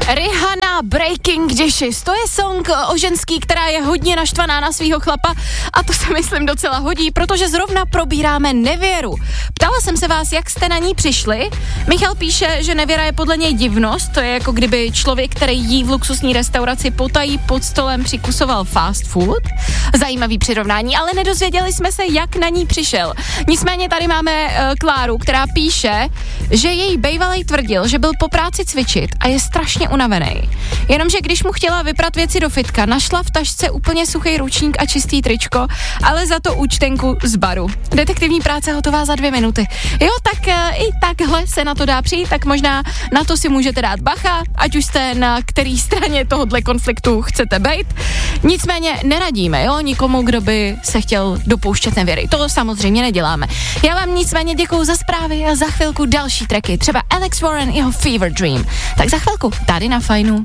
Rihanna Breaking Dishes, to je song o ženský, která je hodně naštvaná na svýho chlapa a to se myslím docela hodí, protože zrovna probíráme nevěru. Ptala jsem se vás, jak jste na ní přišli. Michal píše, že nevěra je podle něj divnost, to je jako kdyby člověk, který jí v luxusní restauraci potají pod stolem přikusoval fast food. Zajímavý přirovnání, ale nedozvěděli jsme se, jak na ní přišel. Nicméně tady máme Kláru, která píše, že její bejvalej tvrdil, že byl po práci cvičit a je strašně unavený. Jenomže když mu chtěla vyprat věci do fitka, našla v tašce úplně suchý ručník a čistý tričko, ale za to účtenku z baru. Detektivní práce hotová za 2 minuty. Jo, tak i takhle se na to dá přijít, tak možná na to si můžete dát bacha, ať už jste na který straně tohohle konfliktu chcete bejt. Nicméně neradíme, jo, nikomu, kdo by se chtěl dopouštět nevěry. To samozřejmě neděláme. Já vám nicméně děkuju za zprávy a za chvilku další tracky, třeba Alex Warren, jeho Fever Dream. Tak za chvilku, tady na Fajnu.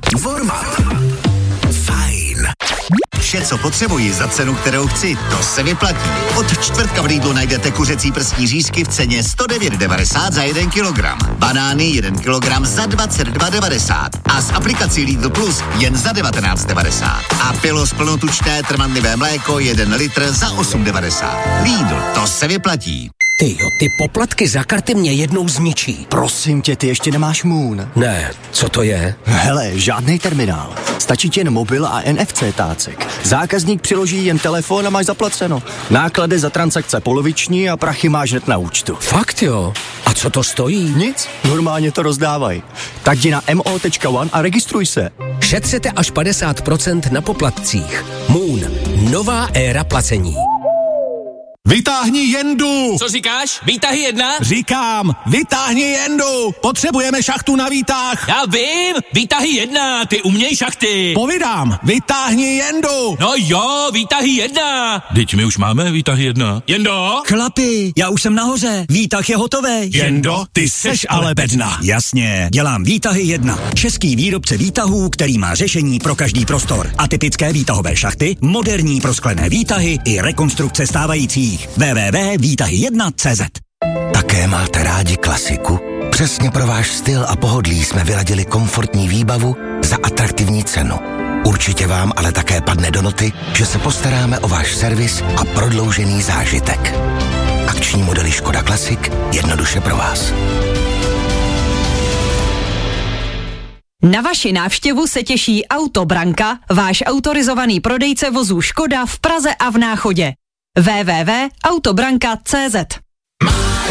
Fajn. Vše, co potřebuji za cenu, kterou chci, to se vyplatí. Od čtvrtka v Lidlu najdete kuřecí prstní řízky v ceně 109,90 za 1 kilogram. Banány 1 kilogram za 22,90 a s aplikací Lidl Plus jen za 19,90. A Pilos plnotučné trvanlivé mléko 1 litr za 8,90. Lidl, to se vyplatí. Tyjo, ty poplatky za karty mě jednou zničí. Prosím tě, ty ještě nemáš Moon. Ne, co to je? Hele, žádnej terminál. Stačí ti jen mobil a NFC tácek. Zákazník přiloží jen telefon a máš zaplaceno. Náklady za transakce poloviční a prachy máš hned na účtu. Fakt jo? A co to stojí? Nic, normálně to rozdávají. Tak jdi na mo.one a registruj se. Šetřete až 50% na poplatcích. Moon, nová éra placení. Vytáhni jendu! Co říkáš? Výtahy 1? Říkám, vytáhni jendu! Potřebujeme šachtu na výtah! Já vím! Výtahy 1, ty uměj šachty! Povídám, vytáhni jendu! No jo, výtahy 1! Teď my už máme výtahy 1. Jendo? Chlapi, já už jsem nahoře, výtah je hotový. Jendo, ty seš ale bedna. Jasně, dělám výtahy 1. Český výrobce výtahů, který má řešení pro každý prostor. Atypické výtahové šachty, moderní prosklené výtahy i rekonstrukce stávajících. www.výtahy1.cz. Také máte rádi klasiku? Přesně pro váš styl a pohodlí jsme vyladili komfortní výbavu za atraktivní cenu. Určitě vám ale také padne do noty, že se postaráme o váš servis a prodloužený zážitek. Akční modely Škoda Classic jednoduše pro vás. Na vaši návštěvu se těší Autobranka, váš autorizovaný prodejce vozů Škoda v Praze a v Náchodě. www.autobranka.cz